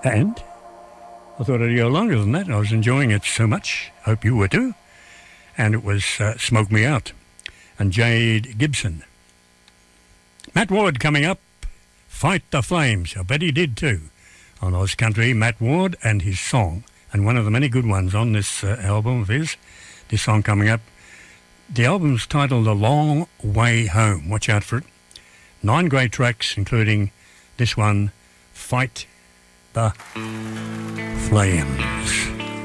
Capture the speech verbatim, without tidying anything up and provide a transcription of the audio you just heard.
And I thought I'd go longer than that. I was enjoying it so much. Hope you were too. And it was uh, Smoke Me Out and Jade Gibson. Matt Ward coming up. Fight the Flames. I bet he did too. On Oz Country, Matt Ward and his song. And one of the many good ones on this uh, album of his. This song coming up. The album's titled A Long Way Home. Watch out for it. Nine great tracks, including this one, Fight the Flames.